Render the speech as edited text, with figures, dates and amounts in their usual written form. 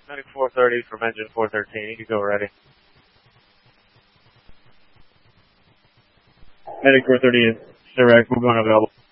Medic 430 from engine 413. You can go ready. Medic 430 is direct. Move on available.